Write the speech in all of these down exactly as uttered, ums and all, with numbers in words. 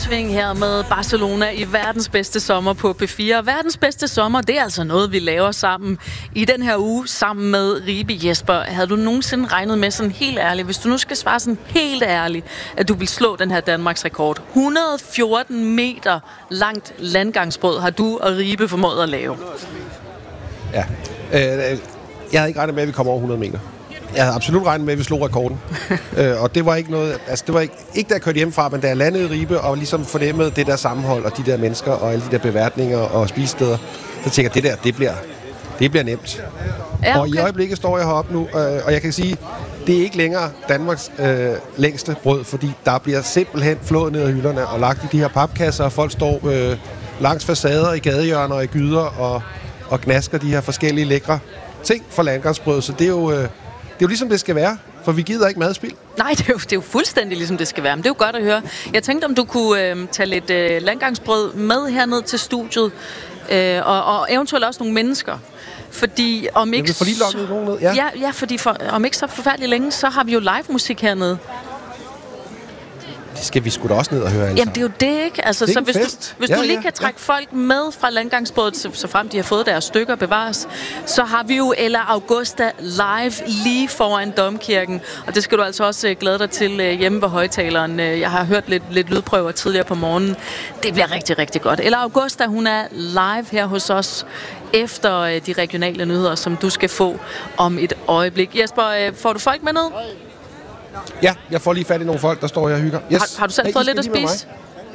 Opsving her med Barcelona i verdens bedste sommer på P fire. Verdens bedste sommer, det er altså noget, vi laver sammen i den her uge, sammen med Ribe. Jesper, havde du nogensinde regnet med sådan helt ærligt, hvis du nu skal svare sådan helt ærligt, at du vil slå den her Danmarks rekord? et hundrede og fjorten meter langt landgangsbrød har du og Ribe formået at lave. Ja. Øh, jeg havde ikke regnet med, at vi kommer over hundrede meter. Jeg havde absolut regnet med, at vi slog rekorden. øh, og det var ikke noget... Altså, det var ikke, ikke da jeg kørte hjemmefra, men da jeg landede i Ribe og ligesom fornemmede det der sammenhold og de der mennesker og alle de der beværtninger og spisesteder, så tænker jeg, det der, det bliver, det bliver nemt. Ja, okay. Og i øjeblikket står jeg heroppe nu, øh, og jeg kan sige, det er ikke længere Danmarks øh, længste brød, fordi der bliver simpelthen flået ned ad hylderne og lagt i de her papkasser, og folk står øh, langs facader i gadehjørner og i gyder og, og gnasker de her forskellige lækre ting for landgangsbrød. Så det er jo... Øh, Det er jo ligesom det skal være, for vi gider ikke madspild. Nej, det er, jo, det er jo fuldstændig ligesom det skal være, men det er jo godt at høre. Jeg tænkte, om du kunne øh, tage lidt øh, landgangsbrød med herned til studiet, øh, og, og eventuelt også nogle mennesker. Fordi om ikke... Jeg vil få lige lukket nogen ned. Ja, ja, ja fordi for, om ikke så forfærdeligt længe, så har vi jo live musik hernede. Det skal vi sgu da også ned og høre. Altså. Jamen, det er jo det, ikke? Altså, det er så hvis fest. du, hvis ja, du lige ja, kan trække ja. folk med fra landgangsbrødet, så, så frem de har fået deres stykker bevares, så har vi jo Ella Augusta live lige foran Domkirken. Og det skal du altså også glæde dig til hjemme ved højtaleren. Jeg har hørt lidt, lidt lydprøver tidligere på morgenen. Det bliver rigtig, rigtig godt. Ella Augusta, hun er live her hos os efter de regionale nyheder, som du skal få om et øjeblik. Jesper, får du folk med ned? Ja, jeg får lige fat i nogle folk, der står her og hygger. Yes. Har, har du selv hey, fået lidt at spise?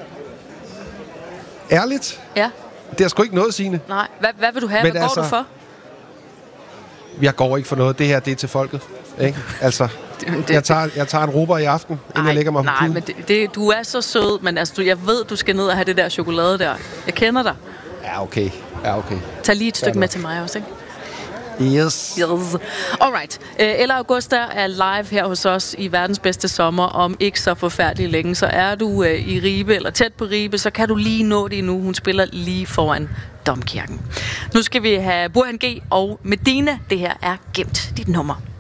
Ærligt? Ja. Det er sgu ikke noget, Signe. Nej. Hvad, hvad vil du have? Men hvad går altså, du for? Jeg går ikke for noget. Det her, det er til folket. Ikke? Altså, det, det, jeg, tager, jeg tager en rubber i aften, inden ej, jeg lægger mig på Nej, kluden. men det, det, du er så sød, men altså, du, jeg ved, du skal ned og have det der chokolade der. Jeg kender dig. Ja, okay. Ja, okay. Tag lige et stykke med til mig også, ikke? Yes. Yes. Alright. Ella Augusta er live her hos os i verdens bedste sommer om ikke så forfærdeligt længe. Så er du uh, i Ribe eller tæt på Ribe, så kan du lige nå det nu. Hun spiller lige foran Domkirken. Nu skal vi have Burhan G og Medina. Det her er Gemt dit nummer.